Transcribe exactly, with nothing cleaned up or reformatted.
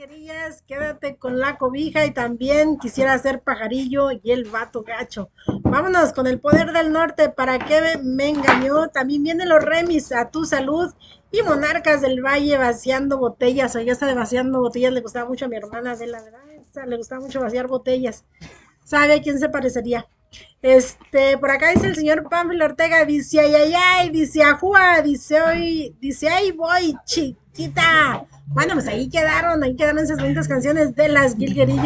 Jilguerillas, quédate con la cobija y también quisiera ser pajarillo y el vato gacho. Vámonos con el poder del norte, para que me engañó. También vienen los remis, a tu salud. Y monarcas del valle vaciando botellas. Oye, esta de vaciando botellas le gustaba mucho a mi hermana de la verdad. Esta le gustaba mucho vaciar botellas. ¿Sabe a quién se parecería? Este, por acá dice el señor Pánfilo Ortega, dice ay, ay, ay, dice ajúa, dice hoy, dice ahí voy, chiquita. Bueno, pues ahí quedaron, ahí quedaron esas bonitas canciones de las Gilguerillas.